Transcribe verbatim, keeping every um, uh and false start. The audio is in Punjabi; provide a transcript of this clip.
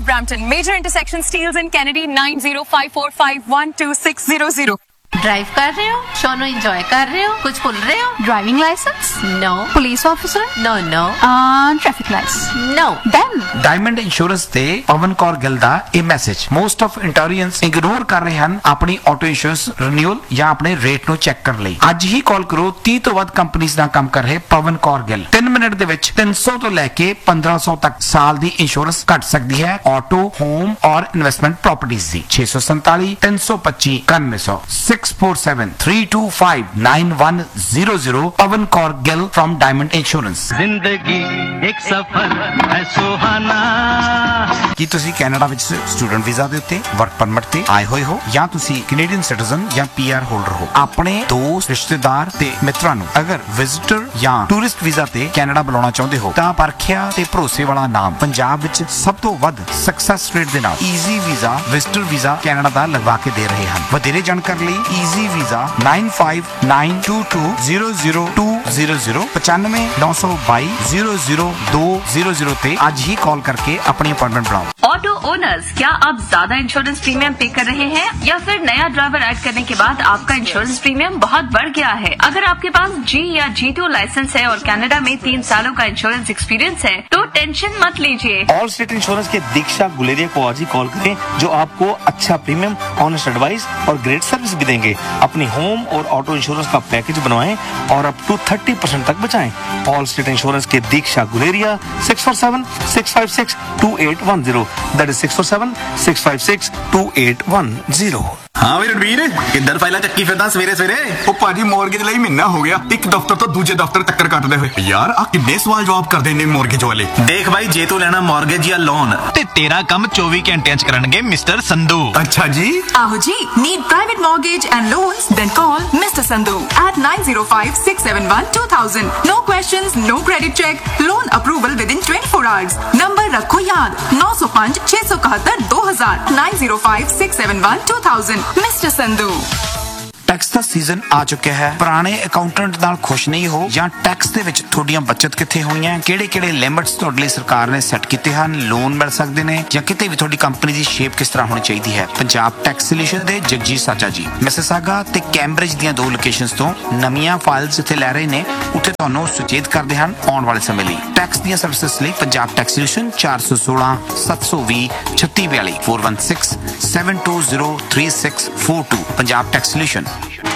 Brampton. Major intersection Steeles and Kennedy nine zero five four five one two six zero zero. Drive कर रहे हो, शो नो एंजॉय कर रहे हो, कुछ भूल रहे हो? Driving licence? No. Police officer? No no. Traffic licence? No. Then diamond insurance ਤੇ ਪਵਨ ਕੌਰ ਗਿੱਲ ਦਾ ਇਹ ਮੈਸੇਜ ਮੋਸਟ ਆਫ ਇੰਟੋਰੀਅੰਸ ਇਗਨੋਰ ਕਰ ਰਹੇ ਹਨ ਆਪਣੀ ਆਟੋ ਇੰਸ਼ੋਰੈਂਸ ਰੀਨਿਊਅਲ ਜਾਂ ਆਪਣੇ ਰੇਟ ਨੂੰ ਚੈੱਕ ਕਰਨ ਲਈ। ਅੱਜ ਹੀ ਕਾਲ ਕਰੋ ਤੀਹ ਤੋਂ ਵੱਧ ਕੰਪਨੀਆਂ ਨਾਲ ਕੰਮ ਕਰ ਰਹੇ ਪਵਨ ਕੌਰ ਗਿੱਲ। ਤਿੰਨ ਮਿੰਟ ਦੇ ਵਿੱਚ ਤਿੰਨ ਸੌ ਤੋਂ ਲੈ ਕੇ ਪੰਦਰਾਂ ਸੌ ਤੱਕ ਸਾਲ ਦੀ ਇੰਸ਼ੋਰੈਂਸ ਘਟ ਸਕਦੀ ਹੈ ਆਟੋ, ਹੋਮ ਔਰ ਇਨਵੈਸਟਮੈਂਟ ਪ੍ਰਾਪਰਟੀਜ਼ ਦੀ। ਛੇ ਸੌ ਸੰਤਾਲੀ ਤਿੰਨ ਸੌ ਪੱਚੀ ਇਕਾਨਵੇਂ ਸੌ six four seven three to five nine one zero zero Pawan Kaur Gill from diamond insurance. जिंदगी एक सफर है सुहाना। ਕੀ ਤੁਸੀਂ ਕੈਨੇਡਾ ਵਿੱਚ ਸਟੂਡੈਂਟ ਵੀਜ਼ਾ ਦੇ ਉੱਤੇ ਵਰਕ ਪਰਮਿਟ ਤੇ ਆਏ ਹੋਏ ਹੋ ਜਾਂ ਤੁਸੀਂ ਕੈਨੇਡੀਅਨ ਸਿਟੀਜ਼ਨ ਜਾਂ ਪੀਆਰ ਹੋਲਡਰ ਹੋ? ਆਪਣੇ ਦੋਸਤ, ਰਿਸ਼ਤੇਦਾਰ ਤੇ ਮਿੱਤਰਾਂ ਨੂੰ ਅਗਰ ਵਿਜ਼ਿਟਰ ਜਾਂ ਟੂਰਿਸਟ ਵੀਜ਼ਾ ਤੇ ਕੈਨੇਡਾ ਬੁਲਾਉਣਾ ਚਾਹੁੰਦੇ ਹੋ ਤਾਂ ਪਰਖਿਆ ਤੇ ਭਰੋਸੇ ਵਾਲਾ ਨਾਮ ਪੰਜਾਬ ਵਿੱਚ ਸਭ ਤੋਂ ਵੱਧ ਸਕਸੈਸ ਰੇਟ ਦੇ ਨਾਲ easy visa visitor visa Canada ਦਾ ਲਗਵਾ ਕੇ ਦੇ ਰਹੇ ਹਨ। ਵਧੇਰੇ ਜਾਣਕਾਰੀ ਲਈ easy visa nine five nine to to zero zero to zero zero पचानवे नौ सौ बाई जीरो जीरो दो जीरो जीरो ते आज ही कॉल करके अपनी अपॉइंटमेंट बनाओ। ऑटो ओनर्स, क्या आप ज्यादा इंश्योरेंस प्रीमियम पे कर रहे हैं या फिर नया ड्राइवर ऐड करने के बाद आपका इंश्योरेंस प्रीमियम बहुत बढ़ गया है? अगर आपके पास जी या जी टू लाइसेंस है और कनाडा में तीन सालों का इंश्योरेंस एक्सपीरियंस है तो टेंशन मत लीजिए। ऑल स्टेट इंश्योरेंस के दीक्षा गुलेरिया को आज ही कॉल करें जो आपको अच्छा प्रीमियम, ऑनेस्ट एडवाइस और ग्रेट सर्विस भी देंगे। अपनी होम और ऑटो इंश्योरेंस का पैकेज बनवाएं और अप टू थर्टी परसेंट तक बचाएं। ऑल स्टेट इंश्योरेंस के दीक्षा Guleria six four seven six five six to eight one zero that is six four seven six five six to eight one zero. ਹਾਂ ਵੀ ਰਣਵੀਰ ਕਿੱਧਰ ਫਾਈਲਾਂ ਚੱਕੀ ਫਿਰਦਾ ਸਵੇਰੇ ਸਵੇਰੇ? ਉਹ ਭਾਜੀ ਮੌਰਗੇਜ ਲਈ ਮਹੀਨਾ ਹੋ ਗਿਆ ਇੱਕ ਦਫ਼ਤਰ ਤੋਂ ਦੂਜੇ ਦਫ਼ਤਰ ਚੱਕਰ ਕੱਟਦੇ ਹੋਏ। ਯਾਰ ਆ ਕਿੰਨੇ ਸਵਾਲ ਜਵਾਬ ਕਰਦੇ ਨੇ ਮੌਰਗੇਜ ਵਾਲੇ। ਦੇਖ ਬਾਈ, ਜੇ ਤੂੰ ਲੈਣਾ ਮੌਰਗੇਜ ਜਾਂ ਲੋਨ ਤੇ ਤੇਰਾ ਕੰਮ ਚੌਵੀ ਘੰਟਿਆਂ ਚ ਕਰਨਗੇ ਮਿਸਟਰ ਸੰਧੂ। ਅੱਛਾ ਜੀ। आहो जी, need private mortgage and loans? Then call Mister Sandhu at nine zero five six seven one two thousand. No questions, no credit check, loan approval within twenty-four hours. Number रखो याद नौ सौ पाँच छह सौ इकहत्तर दो हजार nine zero five six seven one two thousand. Mister Sandhu। Tax ਦਾ ਸੀਜ਼ਨ ਆ ਚੁੱਕਿਆ ਹੈ। ਪੁਰਾਣੇ ਅਕਾਊਂਟੈਂਟ ਨਾਲ ਖੁਸ਼ ਨਹੀਂ ਹੋ ਜਾਂ ਟੈਕਸ ਦੇ ਵਿੱਚ ਤੁਹਾਡੀਆਂ ਬਚਤ ਕਿੱਥੇ ਹੋਣੀਆਂ? ਕਿਹੜੇ ਕਿਹੜੇ ਲਿਮਿਟਸ ਤੁਹਾਡੇ ਲਈ ਸਰਕਾਰ ਨੇ ਸੈੱਟ ਕੀਤੇ ਹਨ? ਲੋਨ ਮਿਲ ਸਕਦੇ ਨੇ ਜਾਂ ਕਿਤੇ ਵੀ ਤੁਹਾਡੀ ਕੰਪਨੀ ਦੀ ਸ਼ੇਪ ਕਿਸ ਤਰ੍ਹਾਂ ਹੋਣੀ ਚਾਹੀਦੀ ਹੈ? ਪੰਜਾਬ ਟੈਕਸ ਸੋਲਿਊਸ਼ਨ ਦੇ ਜਗਜੀਤ ਸਾਚਾ ਜੀ ਮਿਸਿਸਾਗਾ ਤੇ ਕੈਂਬਰਿਜ ਦੀਆਂ ਦੋ ਲੋਕੇਸ਼ਨਸ ਤੋਂ ਨਵੀਆਂ ਫਾਈਲਸ ਇੱਥੇ ਲੈ ਰਹੇ ਨੇ, ਉੱਥੇ ਤੁਹਾਨੂੰ ਸੁਚੇਤ ਕਰਦੇ ਹਨ ਆਉਣ ਵਾਲੇ ਸਮੇਂ ਲਈ। ਟੈਕਸ ਦੀਆਂ ਸਰਵਿਸਿਜ਼ ਲਈ ਪੰਜਾਬ ਟੈਕਸ ਸੋਲਿਊਸ਼ਨ ਚਾਰ ਸੌ ਸੋਲਾਂ ਸੱਤ ਸੌ ਵੀਹ ਛੱਤੀ ਬਿਆਲੀ four one six seven two zero three six four two Punjab tax solution.